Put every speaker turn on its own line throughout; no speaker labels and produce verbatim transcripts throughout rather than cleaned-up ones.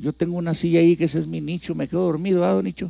Yo tengo una silla ahí que ese es mi nicho, me quedo dormido, ¿ah, don Nicho?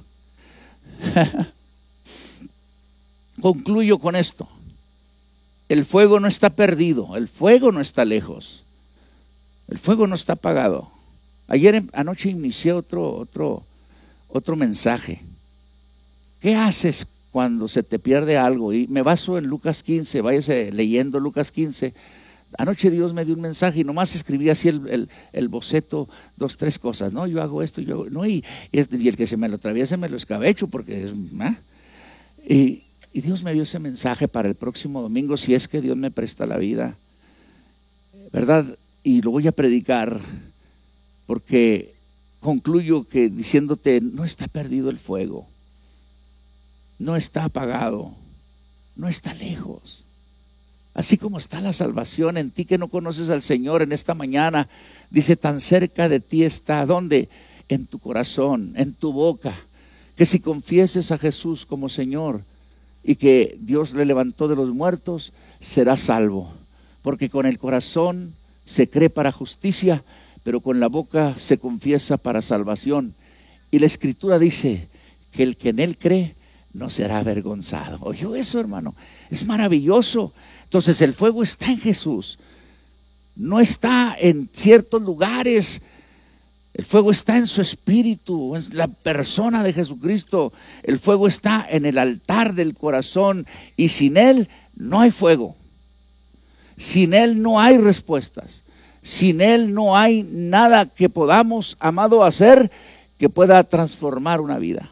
Concluyo con esto. El fuego no está perdido, el fuego no está lejos, el fuego no está apagado. Ayer anoche inicié otro, otro, otro mensaje. ¿Qué haces cuando se te pierde algo? Y me baso en Lucas quince, váyase leyendo Lucas quince. Anoche Dios me dio un mensaje y nomás escribí así el, el, el boceto, dos, tres cosas, ¿no? Yo hago esto, yo hago, no, y, y el que se me lo atraviese me lo escabecho porque es, ¿ah? Y, y Dios me dio ese mensaje para el próximo domingo, si es que Dios me presta la vida, ¿verdad? Y lo voy a predicar porque concluyo que diciéndote, no está perdido el fuego, no está apagado, no está lejos. Así como está la salvación en ti que no conoces al Señor en esta mañana, dice, tan cerca de ti está, ¿dónde? En tu corazón, en tu boca, que si confieses a Jesús como Señor y que Dios le levantó de los muertos, serás salvo, porque con el corazón se cree para justicia, pero con la boca se confiesa para salvación. Y la Escritura dice que el que en Él cree no será avergonzado. ¿Oyó eso, hermano? Es maravilloso. Entonces el fuego está en Jesús, no está en ciertos lugares. El fuego está en su espíritu, en la persona de Jesucristo. El fuego está en el altar del corazón y sin Él no hay fuego. Sin Él no hay respuestas. Sin Él no hay nada que podamos, amado, hacer que pueda transformar una vida.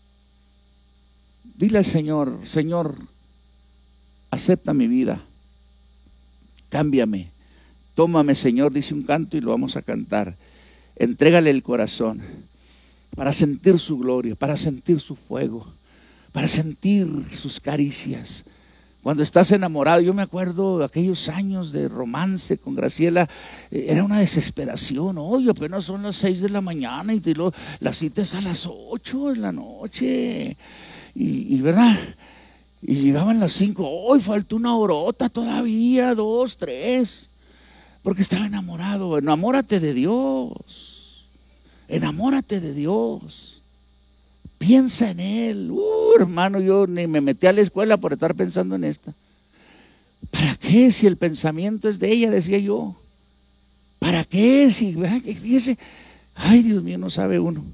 Dile al Señor, Señor, acepta mi vida, cámbiame, tómame, Señor, dice un canto y lo vamos a cantar. Entrégale el corazón para sentir su gloria, para sentir su fuego, para sentir sus caricias. Cuando estás enamorado, yo me acuerdo de aquellos años de romance con Graciela, era una desesperación. Oye, apenas son las seis de la mañana y te lo, la cita es a las ocho de la noche. Y, y verdad, y llegaban las cinco, hoy falta una horota todavía, dos, tres, porque estaba enamorado. Enamórate de Dios, enamórate de Dios, piensa en Él. Uh, hermano, yo ni me metí a la escuela por estar pensando en esta. ¿Para qué si el pensamiento es de ella? Decía yo. ¿Para qué si, fíjese, ay, Dios mío, no sabe uno.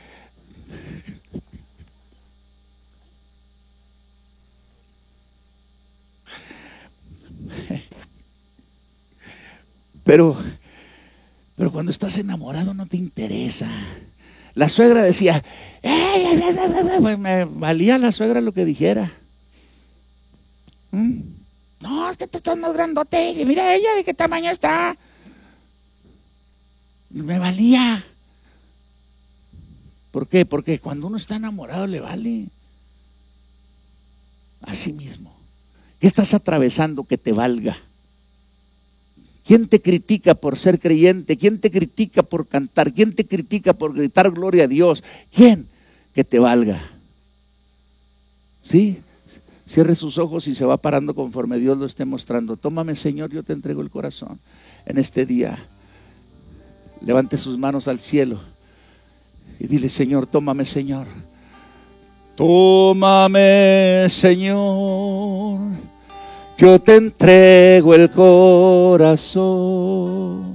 Pero, pero cuando estás enamorado no te interesa. La suegra decía, pues me valía la suegra lo que dijera. ¿Mm? No, es que tú estás más grandote. Mira ella de qué tamaño está. Me valía. ¿Por qué? Porque cuando uno está enamorado le vale. Así mismo. ¿Qué estás atravesando que te valga? ¿Quién te critica por ser creyente? ¿Quién te critica por cantar? ¿Quién te critica por gritar gloria a Dios? ¿Quién? Que te valga. ¿Sí? Cierre sus ojos y se va parando conforme Dios lo esté mostrando. Tómame, Señor, yo te entrego el corazón en este día. Levante sus manos al cielo y dile, Señor, tómame, Señor. Tómame, Señor. Yo te entrego el corazón.